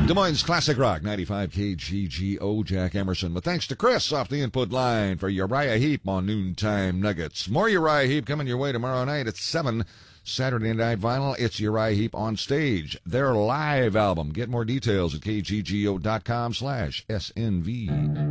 Des Moines Classic Rock, 95 KGGO, Jack Emerson. But thanks to Chris off the input line for Uriah Heep on Noontime Nuggets. More Uriah Heep coming your way tomorrow night at 7. Saturday Night Vinyl, it's Uriah Heep on stage. Their live album. Get more details at kggo.com/SNV.